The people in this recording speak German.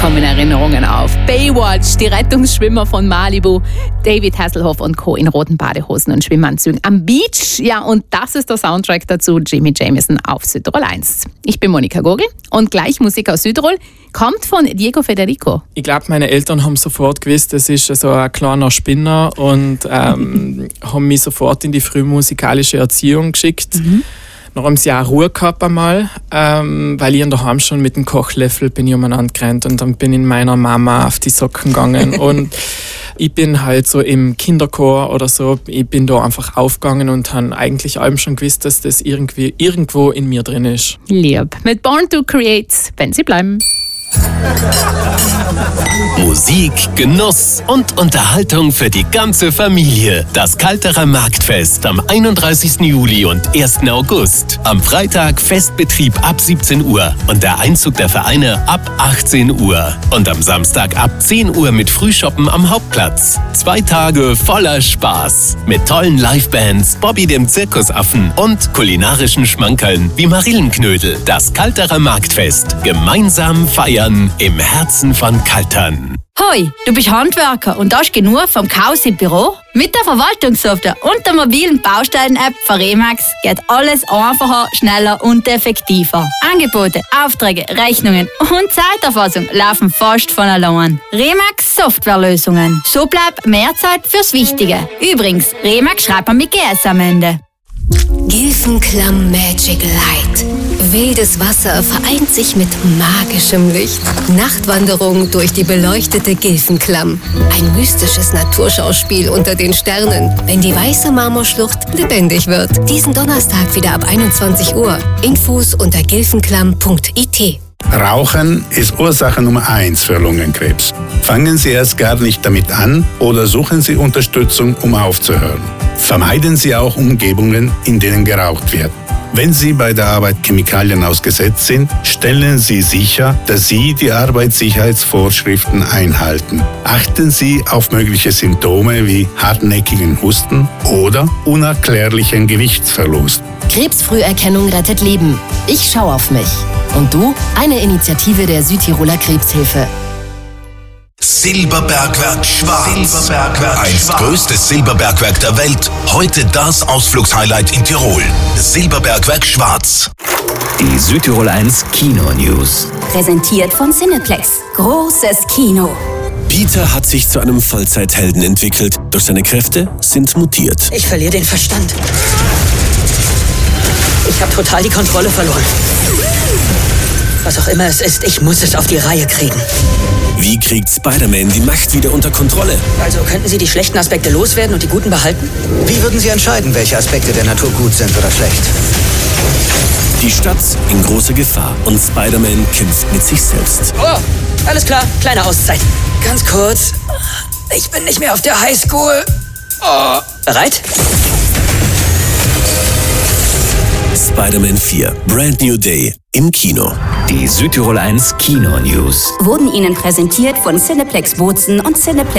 kommen Erinnerungen auf. Baywatch, die Rettungsschwimmer von Malibu, David Hasselhoff und Co. in roten Badehosen und Schwimmanzügen am Beach. Ja, und das ist der Soundtrack dazu, Jimmy Jamison auf Südtirol 1. Ich bin Monika Gogel und gleich Musik aus Südtirol kommt von Diego Federico. Ich glaube, meine Eltern haben sofort gewusst, das ist so ein kleiner Spinner und haben mich sofort in die frühmusikalische Erziehung geschickt. Dann haben sie auch Ruhe gehabt einmal, weil ich daheim schon mit dem Kochlöffel bin ich umeinander gerannt und dann bin ich meiner Mama auf die Socken gegangen und ich bin halt so im Kinderchor oder so, ich bin da einfach aufgegangen und habe eigentlich allem schon gewusst, dass das irgendwo in mir drin ist. Lieb. Mit Born to Create, wenn sie bleiben. Musik, Genuss und Unterhaltung für die ganze Familie. Das Kalterer Marktfest am 31. Juli und 1. August. Am Freitag Festbetrieb ab 17 Uhr und der Einzug der Vereine ab 18 Uhr. Und am Samstag ab 10 Uhr mit Frühshoppen am Hauptplatz. 2 Tage voller Spaß. Mit tollen Livebands, Bobby dem Zirkusaffen und kulinarischen Schmankerln wie Marillenknödel. Das Kalterer Marktfest. Gemeinsam feiern im Herzen von Kaltern. Hoi, du bist Handwerker und hast genug vom Chaos im Büro? Mit der Verwaltungssoftware und der mobilen Baustellen-App von Remax geht alles einfacher, schneller und effektiver. Angebote, Aufträge, Rechnungen und Zeiterfassung laufen fast von allein. Remax Softwarelösungen. So bleibt mehr Zeit fürs Wichtige. Übrigens, Remax schreibt man mit GS am Ende. Gilfenklamm Magic Light. Wildes Wasser vereint sich mit magischem Licht. Nachtwanderung durch die beleuchtete Gilfenklamm. Ein mystisches Naturschauspiel unter den Sternen, wenn die weiße Marmorschlucht lebendig wird. Diesen Donnerstag wieder ab 21 Uhr. Infos unter gilfenklamm.it. Rauchen ist Ursache Nummer 1 für Lungenkrebs. Fangen Sie erst gar nicht damit an oder suchen Sie Unterstützung, um aufzuhören. Vermeiden Sie auch Umgebungen, in denen geraucht wird. Wenn Sie bei der Arbeit Chemikalien ausgesetzt sind, stellen Sie sicher, dass Sie die Arbeitssicherheitsvorschriften einhalten. Achten Sie auf mögliche Symptome wie hartnäckigen Husten oder unerklärlichen Gewichtsverlust. Krebsfrüherkennung rettet Leben. Ich schau auf mich. Und du? Eine Initiative der Südtiroler Krebshilfe. Silberbergwerk Schwarz. Einst größtes Silberbergwerk der Welt. Heute das Ausflugshighlight in Tirol. Silberbergwerk Schwarz. Die Südtirol 1 Kino News. Präsentiert von Cineplex. Großes Kino. Peter hat sich zu einem Vollzeithelden entwickelt. Doch seine Kräfte sind mutiert. Ich verliere den Verstand. Ich habe total die Kontrolle verloren. Was auch immer es ist, ich muss es auf die Reihe kriegen. Wie kriegt Spider-Man die Macht wieder unter Kontrolle? Also könnten Sie die schlechten Aspekte loswerden und die guten behalten? Wie würden Sie entscheiden, welche Aspekte der Natur gut sind oder schlecht? Die Stadt in großer Gefahr und Spider-Man kämpft mit sich selbst. Oh, alles klar, kleine Auszeit. Ganz kurz, ich bin nicht mehr auf der Highschool. Oh. Bereit? Spider-Man 4, Brand New Day im Kino. Die Südtirol 1 Kino News. Wurden Ihnen präsentiert von Cineplex Bozen und Cineplex